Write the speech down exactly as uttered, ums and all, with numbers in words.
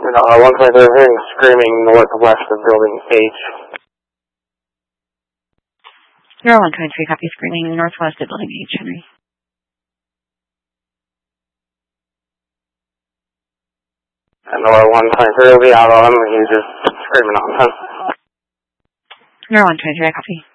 Uh, one twenty-three, hearing screaming northwest of building H. Zero one twenty-three, copy screaming northwest of building H, Henry. And Nora one twenty-three will be out on him, he's just screaming on him. Zero one twenty-three, copy.